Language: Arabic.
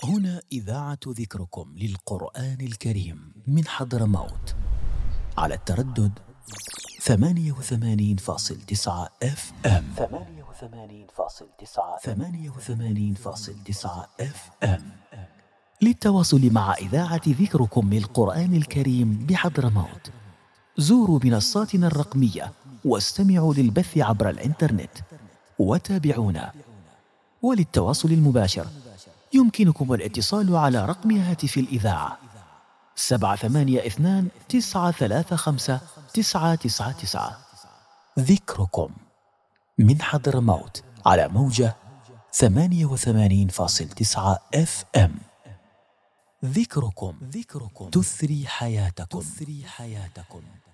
هنا إذاعة ذكركم للقرآن الكريم من حضرموت على التردد 88.9 FM. 88.9 FM. للتواصل مع إذاعة ذكركم للقرآن الكريم بحضرموت زوروا منصاتنا الرقمية واستمعوا للبث عبر الإنترنت وتابعونا. وللتواصل المباشر يمكنكم الاتصال على رقم هاتف الإذاعة 782-935-999. ذكركم من حضرموت على موجة 88.9 FM. ذكركم تثري حياتكم.